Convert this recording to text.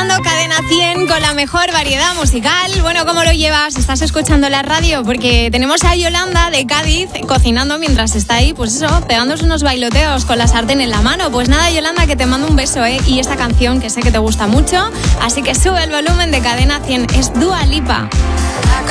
escuchando Cadena 100 con la mejor variedad musical. Bueno, ¿cómo lo llevas? ¿Estás escuchando la radio? Porque tenemos a Yolanda de Cádiz cocinando mientras está ahí, pues eso, pegándose unos bailoteos con la sartén en la mano. Pues nada, Yolanda, que te mando un beso, y esta canción que sé que te gusta mucho, así que sube el volumen de Cadena 100, es Dua Lipa.